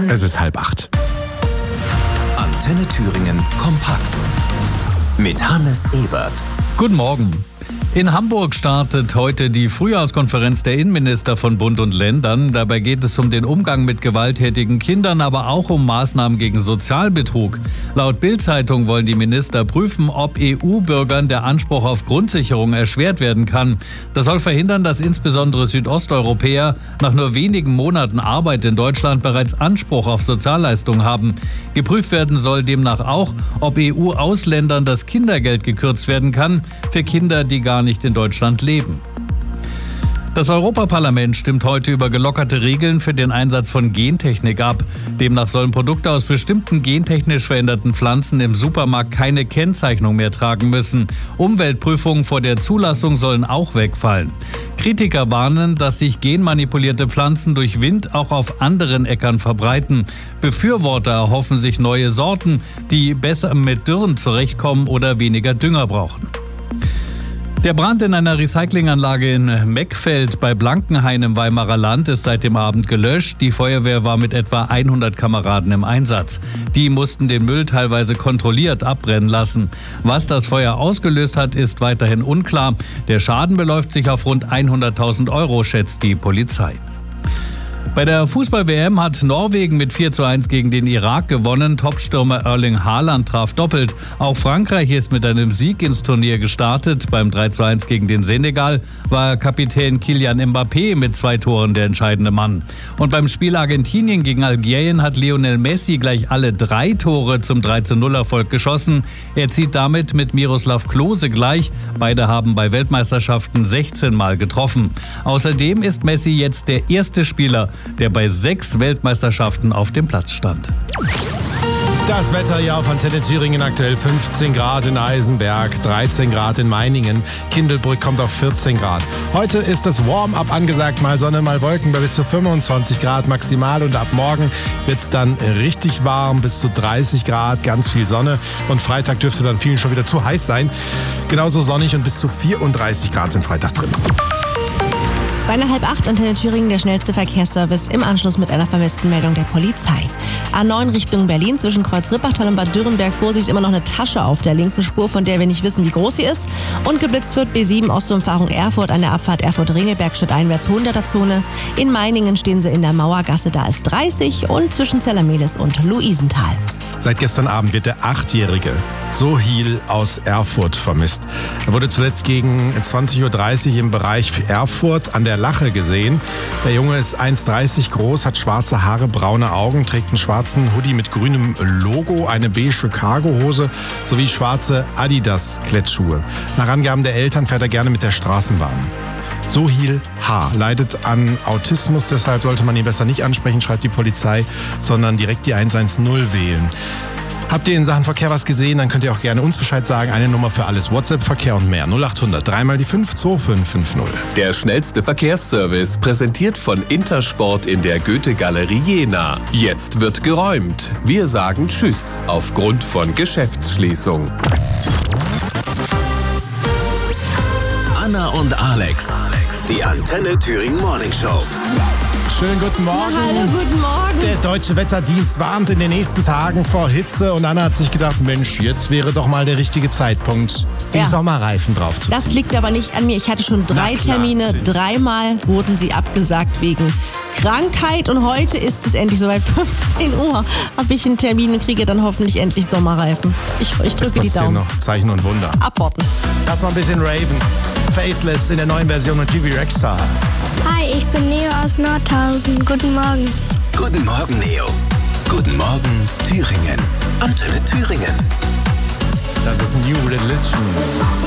Es ist 7:30. Antenne Thüringen kompakt mit Hannes Ebert. Guten Morgen. In Hamburg startet heute die Frühjahrskonferenz der Innenminister von Bund und Ländern. Dabei geht es um den Umgang mit gewalttätigen Kindern, aber auch um Maßnahmen gegen Sozialbetrug. Laut Bild-Zeitung wollen die Minister prüfen, ob EU-Bürgern der Anspruch auf Grundsicherung erschwert werden kann. Das soll verhindern, dass insbesondere Südosteuropäer nach nur wenigen Monaten Arbeit in Deutschland bereits Anspruch auf Sozialleistungen haben. Geprüft werden soll demnach auch, ob EU-Ausländern das Kindergeld gekürzt werden kann für Kinder, die gar nicht in Deutschland leben. Das Europaparlament stimmt heute über gelockerte Regeln für den Einsatz von Gentechnik ab. Demnach sollen Produkte aus bestimmten gentechnisch veränderten Pflanzen im Supermarkt keine Kennzeichnung mehr tragen müssen. Umweltprüfungen vor der Zulassung sollen auch wegfallen. Kritiker warnen, dass sich genmanipulierte Pflanzen durch Wind auch auf anderen Äckern verbreiten. Befürworter erhoffen sich neue Sorten, die besser mit Dürren zurechtkommen oder weniger Dünger brauchen. Der Brand in einer Recyclinganlage in Meckfeld bei Blankenhain im Weimarer Land ist seit dem Abend gelöscht. Die Feuerwehr war mit etwa 100 Kameraden im Einsatz. Die mussten den Müll teilweise kontrolliert abbrennen lassen. Was das Feuer ausgelöst hat, ist weiterhin unklar. Der Schaden beläuft sich auf rund 100.000 €, schätzt die Polizei. Bei der Fußball-WM hat Norwegen mit 4:1 gegen den Irak gewonnen. Topstürmer Erling Haaland traf doppelt. Auch Frankreich ist mit einem Sieg ins Turnier gestartet. Beim 3:1 gegen den Senegal war Kapitän Kylian Mbappé mit 2 Toren der entscheidende Mann. Und beim Spiel Argentinien gegen Algerien hat Lionel Messi gleich alle 3 Tore zum 3:0-Erfolg geschossen. Er zieht damit mit Miroslav Klose gleich. Beide haben bei Weltmeisterschaften 16 Mal getroffen. Außerdem ist Messi jetzt der erste Spieler, der bei 6 Weltmeisterschaften auf dem Platz stand. Das Wetter hier auf Antenne Thüringen aktuell 15 Grad in Eisenberg, 13 Grad in Meiningen, Kindelbrück kommt auf 14 Grad. Heute ist das Warm-up angesagt, mal Sonne, mal Wolken bei bis zu 25 Grad maximal und ab morgen wird es dann richtig warm, bis zu 30 Grad, ganz viel Sonne und Freitag dürfte dann vielen schon wieder zu heiß sein. Genauso sonnig und bis zu 34 Grad sind Freitag drin. 7:30, Antenne Thüringen, der schnellste Verkehrsservice im Anschluss mit einer vermissten Meldung der Polizei. A9 Richtung Berlin zwischen Kreuz-Rippachtal und Bad Dürrenberg. Vorsicht, immer noch eine Tasche auf der linken Spur, von der wir nicht wissen, wie groß sie ist. Und geblitzt wird B7 Ostumfahrung Erfurt an der Abfahrt Erfurt-Ringelberg stadteinwärts 100er-Zone. In Meiningen stehen sie in der Mauergasse, da ist 30 und zwischen Zellermehlis und Luisenthal. Seit gestern Abend wird der 8-jährige Sohil aus Erfurt vermisst. Er wurde zuletzt gegen 20:30 Uhr im Bereich Erfurt an der Lache gesehen. Der Junge ist 1,30 groß, hat schwarze Haare, braune Augen, trägt einen schwarzen Hoodie mit grünem Logo, eine beige Cargohose sowie schwarze Adidas-Klettschuhe. Nach Angaben der Eltern fährt er gerne mit der Straßenbahn. Sohil H. leidet an Autismus, deshalb sollte man ihn besser nicht ansprechen, schreibt die Polizei, sondern direkt die 110 wählen. Habt ihr in Sachen Verkehr was gesehen, dann könnt ihr auch gerne uns Bescheid sagen. Eine Nummer für alles, WhatsApp, Verkehr und mehr. 0800 3 mal die 5 2550. Der schnellste Verkehrsservice, präsentiert von Intersport in der Goethe-Galerie Jena. Jetzt wird geräumt. Wir sagen Tschüss aufgrund von Geschäftsschließung. Anna und Alex, die Antenne Thüringen Morning Show. Schönen guten Morgen. Hallo, guten Morgen. Der Deutsche Wetterdienst warnt in den nächsten Tagen vor Hitze und Anna hat sich gedacht, Mensch, jetzt wäre doch mal der richtige Zeitpunkt, die Sommerreifen draufzuziehen. Das liegt aber nicht an mir. Ich hatte schon 3 Termine, 3-mal wurden sie abgesagt wegen Krankheit und heute ist es endlich soweit. 15 Uhr habe ich einen Termin und kriege dann hoffentlich endlich Sommerreifen. Ich drücke die Daumen. Noch Zeichen und Wunder. Abwarten. Lass mal ein bisschen raven. Faithless in der neuen Version mit Gibi Rexha. Hi, ich bin Neo aus Nordhausen. Guten Morgen. Guten Morgen, Neo. Guten Morgen, Thüringen. Antenne Thüringen. Das ist New Religion.